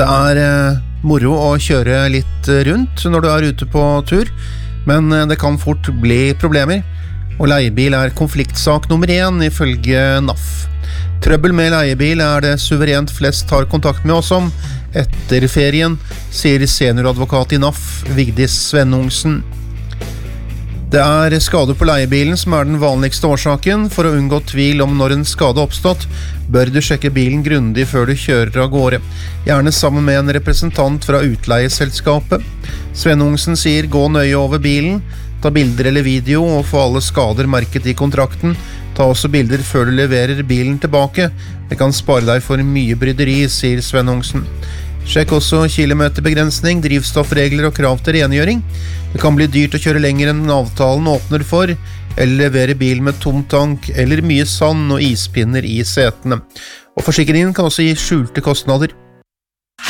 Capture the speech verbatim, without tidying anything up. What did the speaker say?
Det er eh, moro å kjøre litt rundt når du er ute på tur, men det kan fort bli problemer, og leiebil er konfliktsak nummer én ifølge N A F. Trøbbel med leiebil er det suverent flest tar kontakt med oss om etter ferien, sier senioradvokat i N A F, Vigdis Svennungsen. Det er skade på leiebilen som er den vanligste årsaken. For å unngå tvil om når en skade oppstått, bør du sjekke bilen grundig før du kjører av gårde. Gjerne sammen med en representant fra utleieselskapet. Svennungsen sier gå nøye over bilen, ta bilder eller video og få alle skader merket i kontrakten. Ta også bilder før du leverer bilen tilbake. Det kan spare deg for mye bryderi, sier Svennungsen. Sjekk også kilometerbegrensning, drivstoffregler og krav til rengjøring. Det kan bli dyrt å kjøre lenger enn avtalen åpner for, eller levere bil med tom tank, eller mye sand og ispinner i setene. Og forsikringen kan også gi skjulte kostnader.